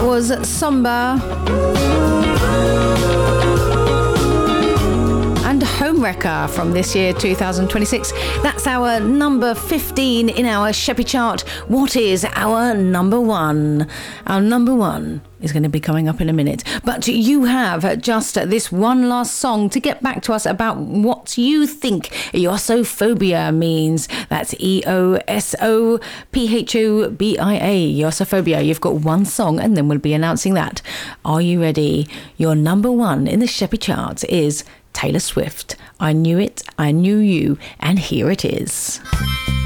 That was Somber and Homewrecker from this year, 2026. That's our number 15 in our Sheppy chart. What is our number one? Our number one is going to be coming up in a minute. But you have just this one last song to get back to us about what you think Eosophobia means. That's Eosophobia. Eosophobia. You've got one song and then we'll be announcing that. Are you ready? Your number one in the Sheppy charts is Taylor Swift. I Knew It, I Knew You, and here it is.